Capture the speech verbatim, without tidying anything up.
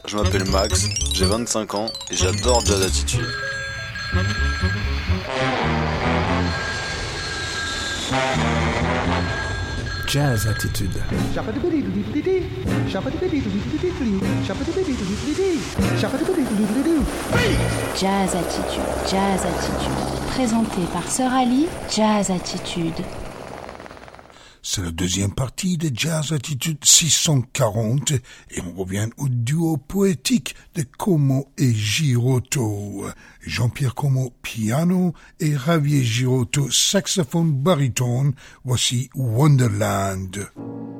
je m'appelle Max, j'ai vingt-cinq ans et j'adore Jazz Attitude. Jazz Attitude. Jazz Attitude, Jazz Attitude. Présenté par Sœur Ali, Jazz Attitude. C'est la deuxième partie de Jazz Attitude six cent quarante et on revient au duo poétique de Como et Girotto. Jean-Pierre Como, piano et Javier Girotto, saxophone baryton. Voici Wonderland.